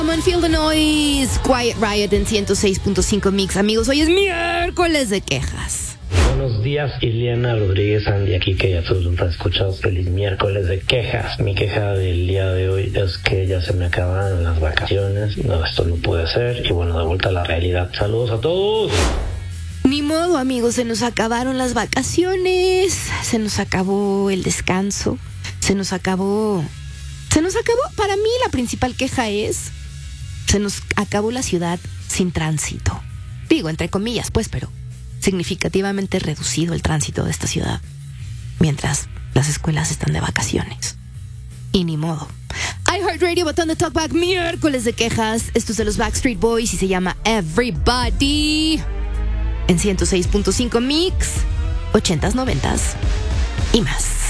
Come on, feel the noise. Quiet Riot en 106.5 Mix. Amigos, hoy es miércoles de quejas. Buenos días, Ileana Rodríguez, Andy aquí, que ya todos los escuchados. Feliz miércoles de quejas. Mi queja del día de hoy es que ya se me acaban las vacaciones. No, esto no puede ser. Y bueno, de vuelta a la realidad. Saludos a todos. Ni modo, amigos, se nos acabaron las vacaciones. Se nos acabó el descanso. Se nos acabó. Para mí la principal queja es: se nos acabó la ciudad sin tránsito. Digo, entre comillas, pues, pero significativamente reducido el tránsito de esta ciudad, mientras las escuelas están de vacaciones. Y ni modo. iHeartRadio, botón de talkback, miércoles de quejas. Esto es de los Backstreet Boys y se llama Everybody. En 106.5 Mix, 80s, 90s y más.